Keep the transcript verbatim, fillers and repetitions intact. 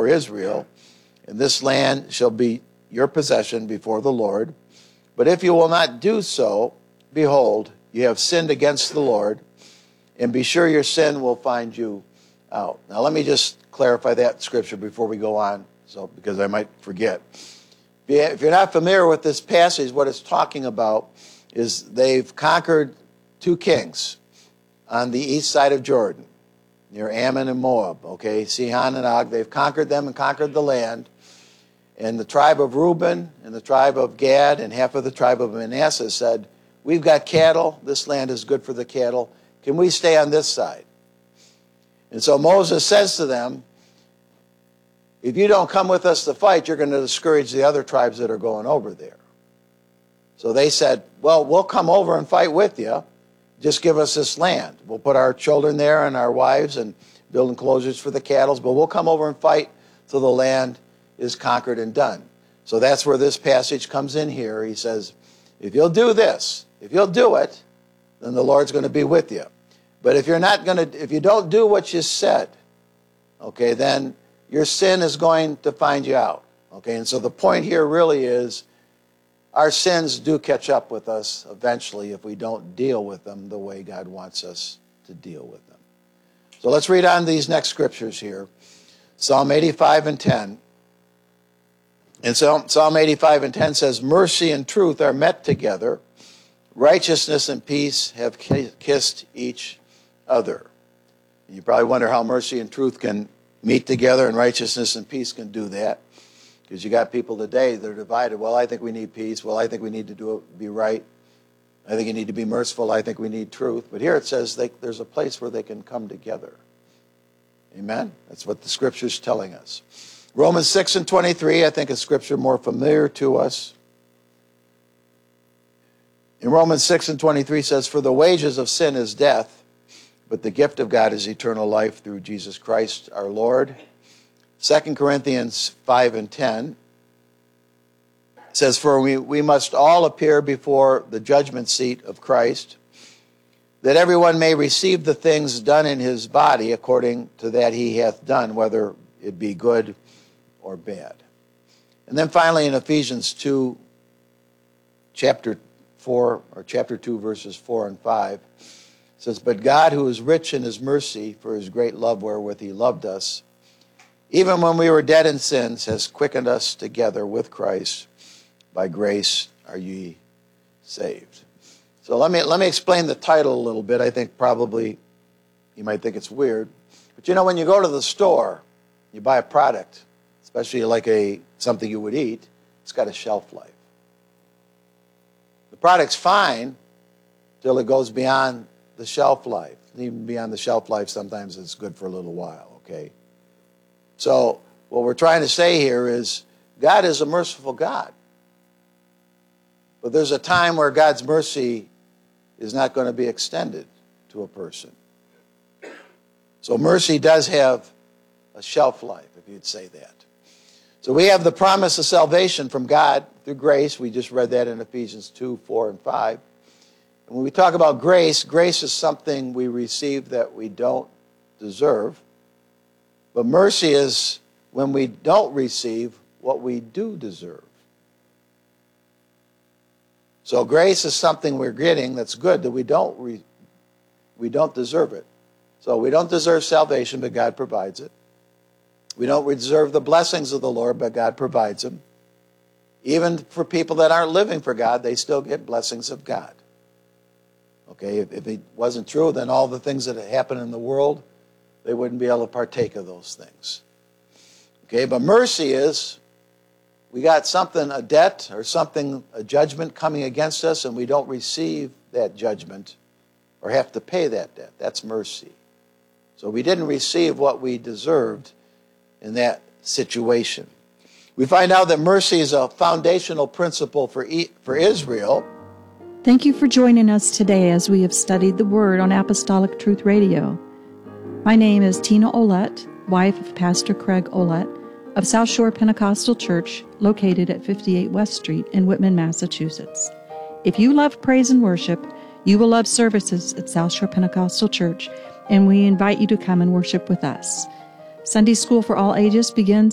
for Israel, and this land shall be your possession before the Lord. But if you will not do so, behold, you have sinned against the Lord, and be sure your sin will find you out. Now let me just clarify that scripture before we go on, so because I might forget. If you're not familiar with this passage, what it's talking about is they've conquered two kings on the east side of Jordan, near Ammon and Moab, okay, Sihon and Og. They've conquered them and conquered the land. And the tribe of Reuben and the tribe of Gad and half of the tribe of Manasseh said, we've got cattle. This land is good for the cattle. Can we stay on this side? And so Moses says to them, if you don't come with us to fight, you're going to discourage the other tribes that are going over there. So they said, well, we'll come over and fight with you. Just give us this land. We'll put our children there and our wives and build enclosures for the cattle, but we'll come over and fight till the land is conquered and done. So that's where this passage comes in here. He says, if you'll do this, if you'll do it, then the Lord's going to be with you. But if you're not going to, if you don't do what you said, okay, then your sin is going to find you out. Okay, and so the point here really is our sins do catch up with us eventually if we don't deal with them the way God wants us to deal with them. So let's read on these next scriptures here. Psalm eighty-five and ten. And so Psalm eighty-five and ten says, mercy and truth are met together. Righteousness and peace have kissed each other. You probably wonder how mercy and truth can meet together, and righteousness and peace can do that. Because you got people today that are divided. Well, I think we need peace. Well, I think we need to do it, be right. I think you need to be merciful. I think we need truth. But here it says they, there's a place where they can come together. Amen? That's what the Scripture's telling us. Romans six and twenty-three, I think a scripture more familiar to us. In Romans six and twenty-three says, for the wages of sin is death, but the gift of God is eternal life through Jesus Christ our Lord. Second Corinthians five and ten says, for we, we must all appear before the judgment seat of Christ, that everyone may receive the things done in his body according to that he hath done, whether it be good or bad. And then finally in Ephesians two, chapter four, or chapter two, verses four and five, it says, but God, who is rich in his mercy, for his great love wherewith he loved us, even when we were dead in sins, has quickened us together with Christ. By grace are ye saved. So let me let me explain the title a little bit. I think probably you might think it's weird. But you know, when you go to the store, you buy a product, especially like a something you would eat, it's got a shelf life. The product's fine till it goes beyond the shelf life. Even beyond the shelf life, sometimes it's good for a little while, okay? So what we're trying to say here is God is a merciful God. But there's a time where God's mercy is not going to be extended to a person. So mercy does have a shelf life, if you'd say that. So we have the promise of salvation from God through grace. We just read that in Ephesians two, four, and five. And when we talk about grace, grace is something we receive that we don't deserve. But mercy is when we don't receive what we do deserve. So grace is something we're getting that's good, that we don't re, we don't deserve it. So we don't deserve salvation, but God provides it. We don't deserve the blessings of the Lord, but God provides them. Even for people that aren't living for God, they still get blessings of God. Okay, if, if it wasn't true, then all the things that happen in the world, they wouldn't be able to partake of those things. Okay, but mercy is, we got something, a debt or something, a judgment coming against us, and we don't receive that judgment or have to pay that debt. That's mercy. So we didn't receive what we deserved in that situation. We find out that mercy is a foundational principle for, e- for Israel. Thank you for joining us today as we have studied the Word on Apostolic Truth Radio. My name is Tina Olette, wife of Pastor Craig Olette of South Shore Pentecostal Church, located at fifty-eight West Street in Whitman, Massachusetts. If you love praise and worship, you will love services at South Shore Pentecostal Church, and we invite you to come and worship with us. Sunday School for all ages begins